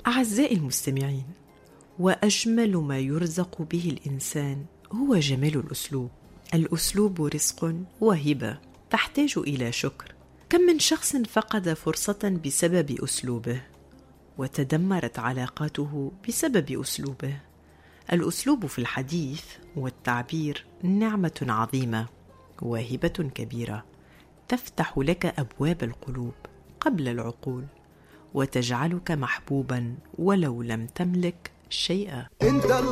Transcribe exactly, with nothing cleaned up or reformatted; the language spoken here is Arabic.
أعزائي المستمعين، وأجمل ما يرزق به الإنسان هو جمال الأسلوب. الأسلوب رزق وهبة تحتاج إلى شكر. كم من شخص فقد فرصة بسبب أسلوبه، وتدمرت علاقاته بسبب أسلوبه. الأسلوب في الحديث والتعبير نعمة عظيمة وهبة كبيرة، تفتح لك أبواب القلوب قبل العقول، وتجعلك محبوبا ولو لم تملك شيئا.